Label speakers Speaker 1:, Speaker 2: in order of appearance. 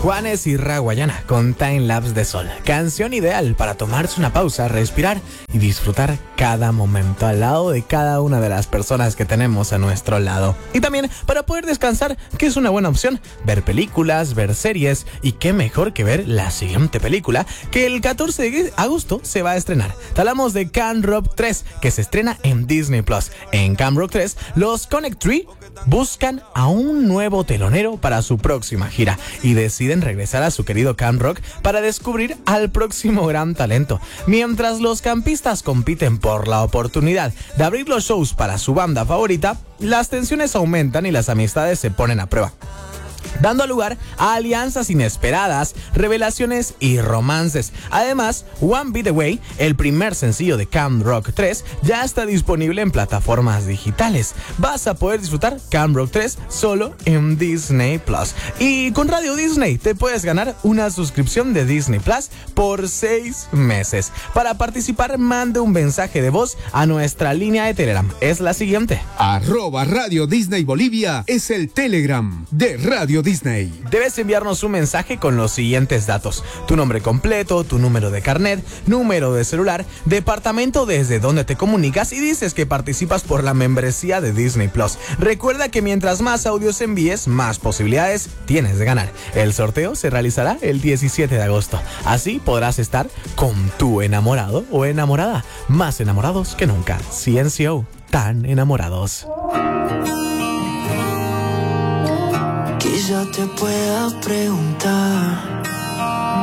Speaker 1: Juanes y Raguayana con Time Lapse de Sol. Canción ideal para tomarse una pausa, respirar y disfrutar cada momento al lado de cada una de las personas que tenemos a nuestro lado. Y también para poder descansar, que es una buena opción, ver películas, ver series, y qué mejor que ver la siguiente película que el 14 de agosto se va a estrenar. Hablamos de Camp Rock 3, que se estrena en Disney Plus. En Camp Rock 3, los Connect Three buscan a un nuevo telonero para su próxima gira y deciden regresar a su querido Camp Rock para descubrir al próximo gran talento. Mientras los campistas compiten por la oportunidad de abrir los shows para su banda favorita, las tensiones aumentan y las amistades se ponen a prueba, dando lugar a alianzas inesperadas, revelaciones y romances. Además, One Beat Away, el primer sencillo de Camp Rock 3, ya está disponible en plataformas digitales. Vas a poder disfrutar Camp Rock 3 solo en Disney Plus. Y con Radio Disney te puedes ganar una suscripción de Disney Plus por 6 meses. Para participar, mande un mensaje de voz a nuestra línea de Telegram. Es la siguiente:
Speaker 2: @Radio Disney Bolivia es el Telegram de Radio Disney.
Speaker 1: Debes enviarnos un mensaje con los siguientes datos: tu nombre completo, tu número de carnet, número de celular, departamento desde donde te comunicas y dices que participas por la membresía de Disney Plus. Recuerda que mientras más audios envíes, más posibilidades tienes de ganar. El sorteo se realizará el 17 de agosto. Así podrás estar con tu enamorado o enamorada, más enamorados que nunca. CNCO, tan enamorados.
Speaker 3: Quizá te pueda preguntar